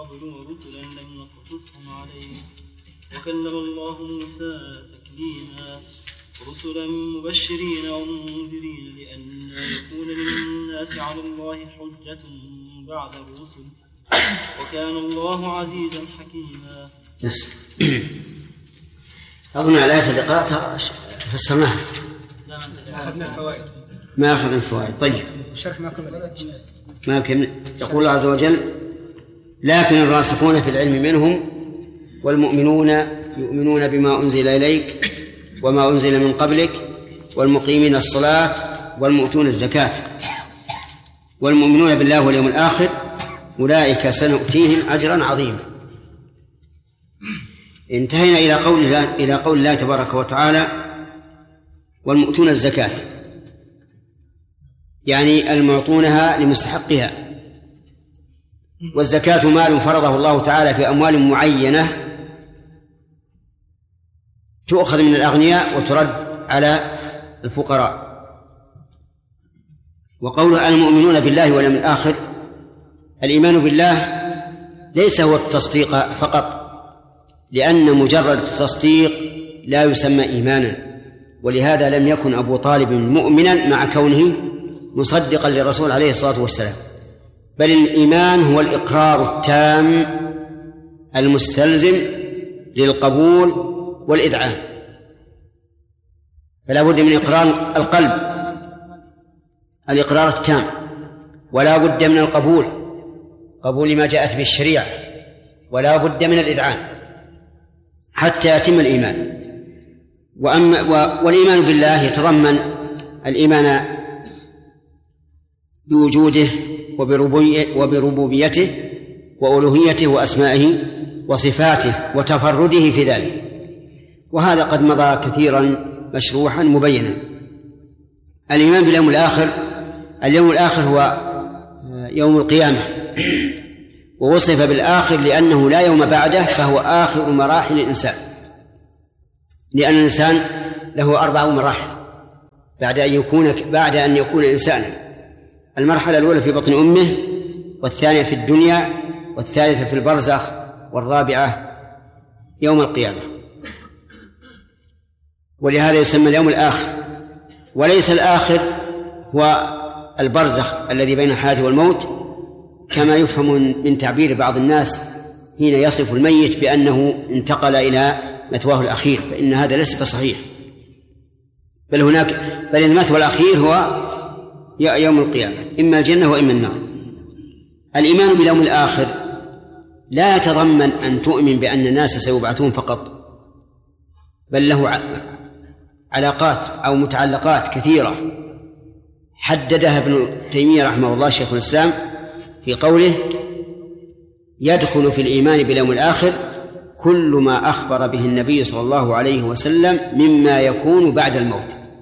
قبل ورسلا لم نقصصهم عليك وكلم الله موسى تكليما رسلا مبشرين ومنذرين لئلا يكون للناس على الله حجة بعد الرسل وكان الله عزيزا حكيما. أظن الآية اللي قرأتها فسرناها. ما أخذنا الفوائد. طيب الشرح ما كمل. يقول الله عز وجل: لكن الراسخون في العلم منهم والمؤمنون يؤمنون بما أنزل إليك وما أنزل من قبلك والمقيمين الصلاة والمؤتون الزكاة والمؤمنون بالله واليوم الآخر أولئك سنؤتيهم أجرا عظيما. انتهينا إلى قول الله تبارك وتعالى: والمؤتون الزكاة، يعني المعطونها لمستحقها. والزكاة مال فرضه الله تعالى في أموال معينة تؤخذ من الأغنياء وترد على الفقراء. وقوله المؤمنون بالله واليوم الآخر، الإيمان بالله ليس هو التصديق فقط، لأن مجرد التصديق لا يسمى إيمانا، ولهذا لم يكن أبو طالب مؤمنا مع كونه مصدقا للرسول عليه الصلاة والسلام، بل الإيمان هو الإقرار التام المستلزم للقبول والإذعان. فلا بد من إقرار القلب، الإقرار التام، ولا بد من القبول، قبول ما جاءت به الشريعة، ولا بد من الإذعان حتى يتم الإيمان. والإيمان بالله يتضمن الإيمان بوجوده وبربوبيته وألوهيته وأسمائه وصفاته وتفرده في ذلك، وهذا قد مضى كثيرا مشروحا مبينا. الإيمان باليوم الآخر، اليوم الآخر هو يوم القيامة، ووصف بالآخر لأنه لا يوم بعده، فهو آخر مراحل الإنسان، لأن الإنسان له 4 مراحل بعد أن يكون إنسانا. المرحلة الأولى في بطن أمه، والثانية في الدنيا، والثالثة في البرزخ، والرابعة يوم القيامة. ولهذا يسمى اليوم الآخر. وليس الآخر هو البرزخ الذي بين الحياة والموت كما يفهم من تعبير بعض الناس حين يصف الميت بأنه انتقل إلى مثواه الأخير، فإن هذا ليس بصحيح، بل المثوى الأخير هو يوم القيامة، إما الجنة وإما النار. الإيمان باليوم الآخر لا يتضمن أن تؤمن بأن الناس سيبعثون فقط، بل له علاقات أو متعلقات كثيرة حددها ابن تيمية رحمه الله شيخ الإسلام في قوله: يدخل في الإيمان باليوم الآخر كل ما أخبر به النبي صلى الله عليه وسلم مما يكون بعد الموت.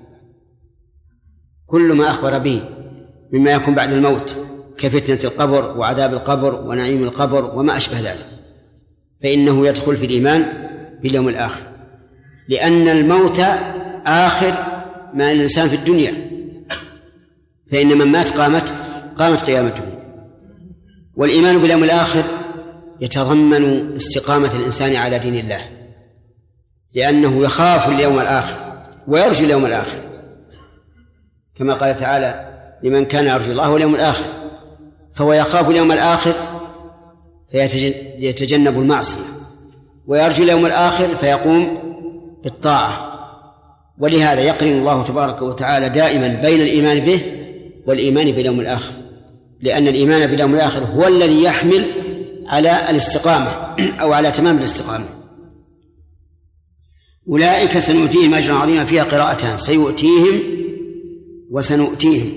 كل ما أخبر به مما يكون بعد الموت كفتنة القبر وعذاب القبر ونعيم القبر وما أشبه ذلك، فإنه يدخل في الإيمان باليوم الآخر، لأن الموت آخر ما الإنسان في الدنيا، فإن من مات قامت قيامته. والإيمان باليوم الآخر يتضمن استقامة الإنسان على دين الله، لأنه يخاف اليوم الآخر ويرجو اليوم الآخر، كما قال تعالى: لمن كان يرجو الله واليوم الآخر، فهو يخاف اليوم الآخر فيتجنب المعصية، ويرجو اليوم الآخر فيقوم بالطاعة. ولهذا يقرن الله تبارك وتعالى دائما بين الإيمان به والإيمان باليوم الآخر، لأن الإيمان باليوم الآخر هو الذي يحمل على الاستقامة أو على تمام الاستقامة. أولئك سنؤتيهم أجرا عظيما، فيها قراءتان: سيؤتيهم وسنؤتيهم.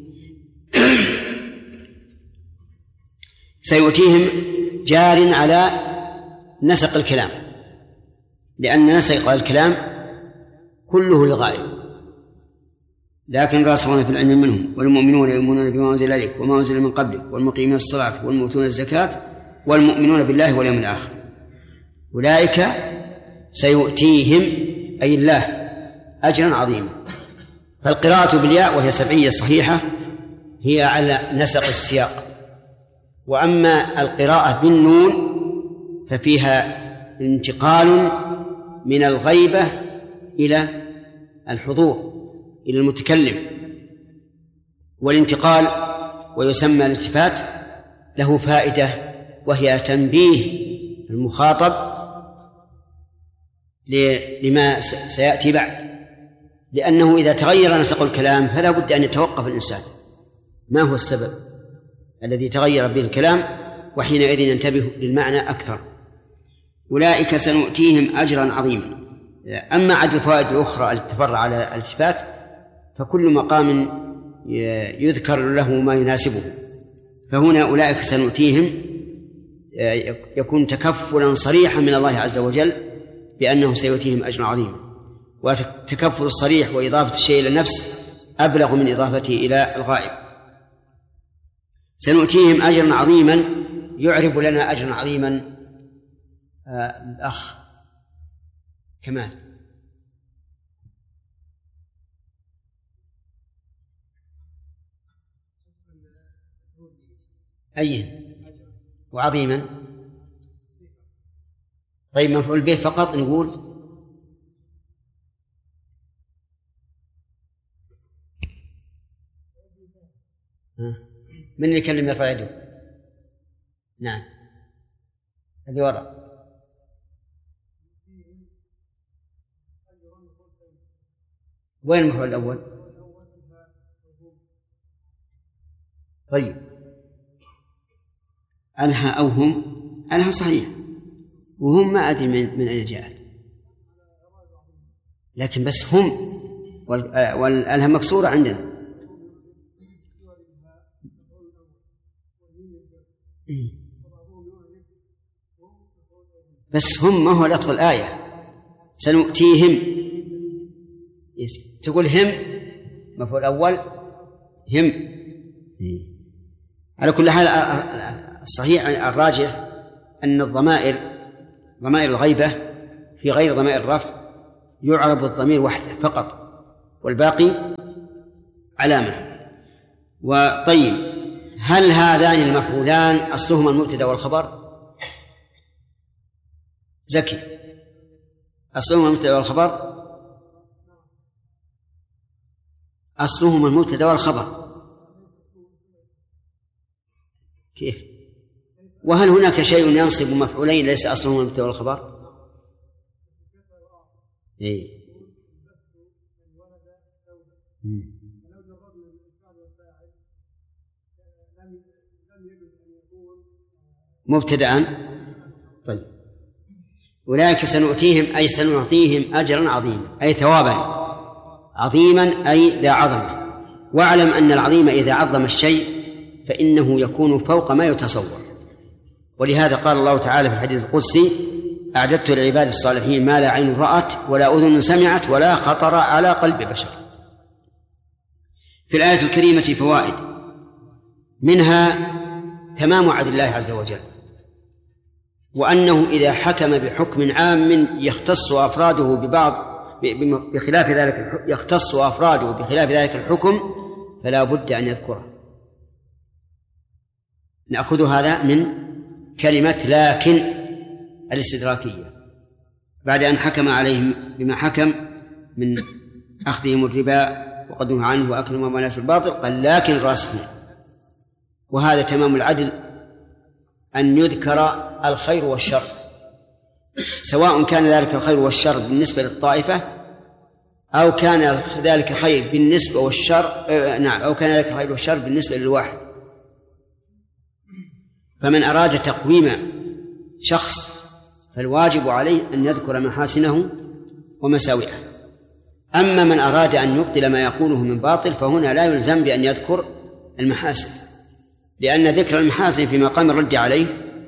سيؤتيهم جار على نسق الكلام، لأن نسق الكلام كله للغاية. لكن الراسخون في العلم منهم والمؤمنون يؤمنون بما أنزل إليك وما أنزل من قبلك والمقيمين الصلاة والمؤتون الزكاة والمؤمنون بالله واليوم الآخر أولئك سيؤتيهم أي الله أجرا عظيما. فالقراءة بالياء وهي سبعية صحيحة هي على نسق السياق، وأما القراءة بالنون ففيها انتقال من الغيبة إلى الحضور، إلى المتكلم، والانتقال ويسمى الالتفات له فائدة، وهي تنبيه المخاطب لما سيأتي بعد، لأنه إذا تغير نسق الكلام فلا بد أن يتوقف الإنسان ما هو السبب الذي تغير به الكلام، وحينئذ ينتبه للمعنى أكثر. أولئك سنؤتيهم أجرا عظيما. أما عد الفوائد الأخرى التي تفرع على الالتفات فكل مقام يذكر له ما يناسبه، فهنا أولئك سنؤتيهم يكون تكفلا صريحا من الله عز وجل بأنه سيؤتيهم أجرا عظيما، والتكفل الصريح وإضافة الشيء إلى النفس أبلغ من إضافته إلى الغائب. سنؤتيهم أجرا عظيما، يعرب لنا أجرا عظيما الأخ كمال. أيه وعظيما؟ طيب مفعول به فقط نقول من اللي يكلم يرفع يده؟ نعم اللي وراء. وين المفعول الأول؟ طيب أنهى أو هم؟ أنهى صحيح، وهم ما أدري من أين جاءت، لكن بس هم والأنهى مكسورة عندنا. بس هم ما هو لفظ الآية. سنؤتيهم تقول هم مفعول أول هم. على كل حال الصحيح الراجح أن ضمائر الغيبة في غير ضمائر الرفع يعرب الضمير وحده فقط والباقي علامة. وطيب هل هذان المفعولان أصلهما المبتدأ والخبر؟ زكي أصلهما المبتدأ والخبر؟ أصلهما المبتدأ والخبر. كيف؟ وهل هناك شيء ينصب مفعولين ليس أصلهما المبتدأ والخبر؟ إيه. مبتدأ. طيب أولئك سنؤتيهم أي سنعطيهم أجرا عظيما أي ثوابا عظيما أي ذا عظمة. واعلم أن العظيم إذا عظم الشيء فإنه يكون فوق ما يتصور، ولهذا قال الله تعالى في الحديث القدسي: أعددت لعباد الصالحين ما لا عين رأت ولا أذن سمعت ولا خطر على قلب بشر. في الآية الكريمة فوائد، منها تمام عدل الله عز وجل، وأنه إذا حكم بحكم عام يختص أفراده بخلاف ذلك الحكم فلا بد أن يذكره. نأخذ هذا من كلمة لكن الاستدراكية، بعد أن حكم عليهم بما حكم من أخذهم الربا وقدمه عنه وأكلهم أموال الناس بالباطل، قال لكن الراسخون. وهذا تمام العدل أن يذكر الخير والشر، سواء كان ذلك الخير والشر بالنسبة للطائفة أو كان ذلك خير بالنسبة أو كان ذلك الخير والشر بالنسبة للواحد. فمن أراد تقويم شخص فالواجب عليه أن يذكر محاسنه ومساوئه. أما من أراد أن يبطل ما يقوله من باطل فهنا لا يلزم بأن يذكر المحاسن، لأن ذكر المحاسن في مقام الرد عليه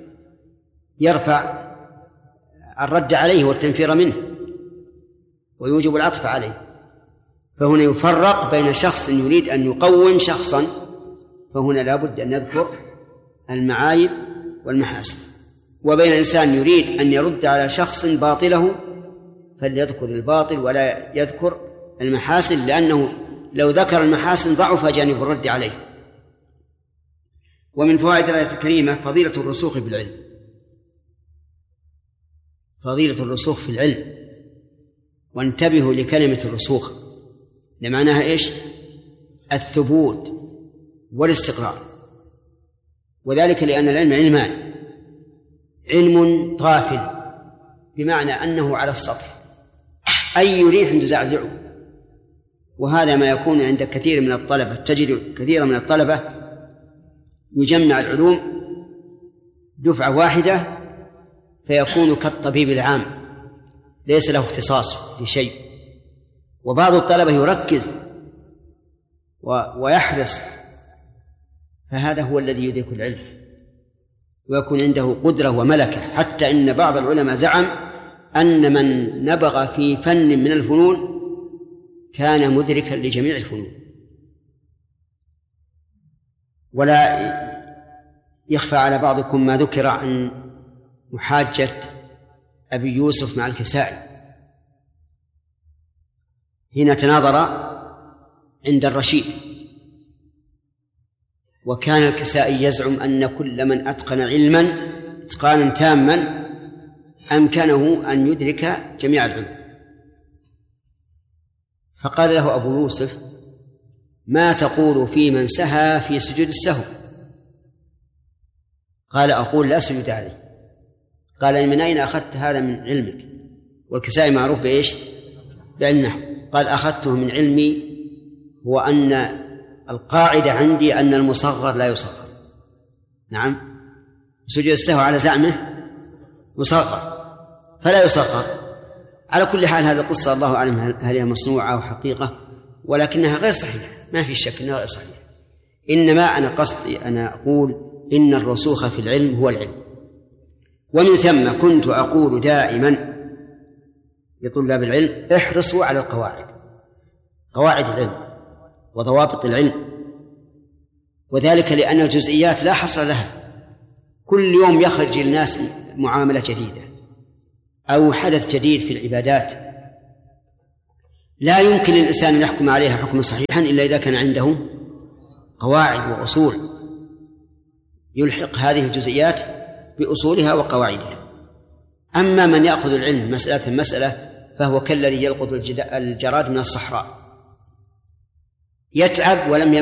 يرفع الرد عليه والتنفير منه ويوجب العطف عليه. فهنا يفرق بين شخص يريد أن يقوم شخصا، فهنا لا بد أن يذكر المعايب والمحاسن، وبين إنسان يريد أن يرد على شخص باطله فليذكر الباطل ولا يذكر المحاسن، لأنه لو ذكر المحاسن ضعف جانب الرد عليه. ومن فوائد الآية الكريمة فضيلة الرسوخ في العلم، فضيلة الرسوخ في العلم. وانتبهوا لكلمة الرسوخ لمعناها إيش؟ الثبوت والاستقرار، وذلك لأن العلم علمان: علم طافل بمعنى أنه على السطح، أي ريح تزعزعه، وهذا ما يكون عند كثير من الطلبة. تجد كثيرا من الطلبة يجمع العلوم دفعة واحدة فيكون كالطبيب العام ليس له اختصاص في شيء، وبعض الطلبة يركز ويحرص، فهذا هو الذي يدرك العلم ويكون عنده قدرة وملكة. حتى إن بعض العلماء زعم أن من نبغ في فن من الفنون كان مدركا لجميع الفنون. ولا يخفى على بعضكم ما ذكر عن محاجة أبي يوسف مع الكسائي حين تناظر عند الرشيد، وكان الكسائي يزعم أن كل من أتقن علما إتقانا تاما أمكنه أن يدرك جميع العلوم. فقال له أبو يوسف: ما تقول في من سهى في سجود السهو؟ قال: أقول لا سجود عليه. قال: من أين أخذت هذا من علمك؟ والكسائي معروف بإيش؟ بعلم النحو. قال: أخذته من علمي، هو أن القاعدة عندي أن المصغر لا يصغر. نعم، سجود السهو على زعمه مصغر فلا يصغر. على كل حال هذه القصة الله أعلم هل هي مصنوعة أو حقيقة، ولكنها غير صحيحة، ما في شك أنها غير صحيحة. إنما أنا قصدي أنا أقول إن الرسوخ في العلم هو العلم. ومن ثم كنت أقول دائما لطلاب العلم: احرصوا على قواعد العلم وضوابط العلم، وذلك لأن الجزئيات لا حصر لها. كل يوم يخرج الناس معاملة جديدة أو حدث جديد في العبادات، لا يمكن للإنسان أن يحكم عليها حكما صحيحا إلا إذا كان عنده قواعد وأصول يلحق هذه الجزئيات بأصولها وقواعدها. أما من يأخذ العلم مسألة فهو كالذي يلقط الجراد من الصحراء، يتعب ولم